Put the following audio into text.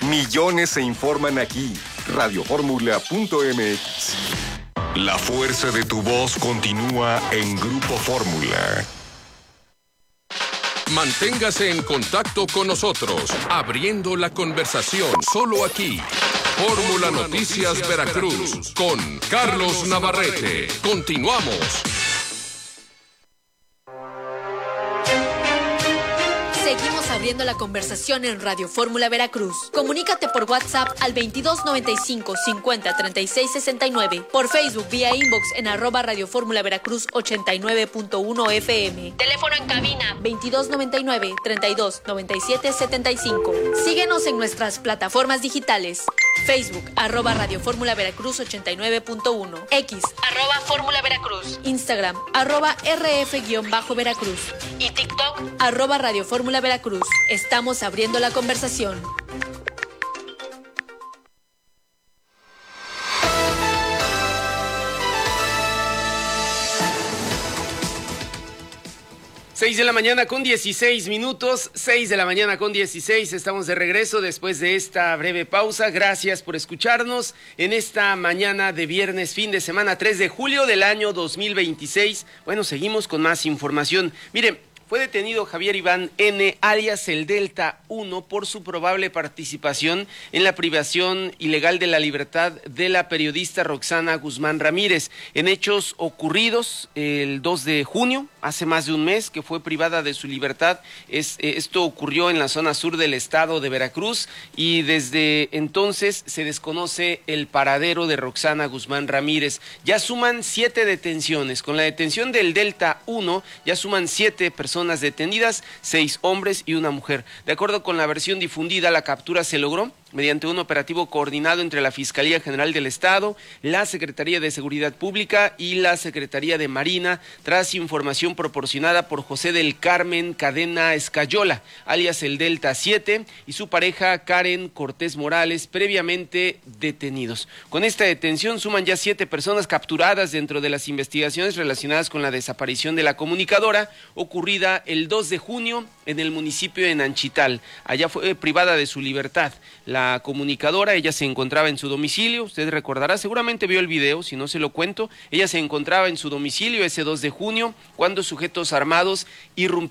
Millones se informan aquí. Radioformula.mx. La fuerza de tu voz continúa en Grupo Fórmula. Manténgase en contacto con nosotros, abriendo la conversación solo aquí. Fórmula Noticias Veracruz, con Carlos Navarrete. Continuamos. Seguimos abriendo la conversación en Radio Fórmula Veracruz. Comunícate por WhatsApp al 2295 50 36 69. Por Facebook vía inbox en @Radio Fórmula Veracruz 89.1 FM. Teléfono en cabina 2299 32 97 75. Síguenos en nuestras plataformas digitales. Facebook @Radio Fórmula Veracruz 89.1. X @Fórmula Veracruz. Instagram @RF-Veracruz. Y TikTok @Radio Fórmula Veracruz. Estamos abriendo la conversación. Seis de la mañana con 16 minutos, 6 de la mañana con 16, estamos de regreso después de esta breve pausa. Gracias por escucharnos en esta mañana de viernes, fin de semana, 3 de julio del año 2026. Bueno, seguimos con más información. Miren, fue detenido Javier Iván N., alias el Delta 1, por su probable participación en la privación ilegal de la libertad de la periodista Roxana Guzmán Ramírez, en hechos ocurridos el 2 de junio, hace más de un mes, que fue privada de su libertad. Esto ocurrió en la zona sur del estado de Veracruz, y desde entonces se desconoce el paradero de Roxana Guzmán Ramírez. Ya suman 7 detenciones. Con la detención del Delta 1, ya suman 7 personas detenidas, 6 hombres y una mujer. De acuerdo con la versión difundida, la captura se logró mediante un operativo coordinado entre la Fiscalía General del Estado, la Secretaría de Seguridad Pública y la Secretaría de Marina, tras información proporcionada por José del Carmen Cadena Escayola, alias el Delta 7, y su pareja Karen Cortés Morales, previamente detenidos. Con esta detención suman ya 7 personas capturadas dentro de las investigaciones relacionadas con la desaparición de la comunicadora, ocurrida el 2 de junio en el municipio de Nanchital. Allá fue privada de su libertad la comunicadora. Ella se encontraba en su domicilio, usted recordará, seguramente vio el video, si no se lo cuento. Ella se encontraba en su domicilio ese 2 de junio cuando sujetos armados irrumpieron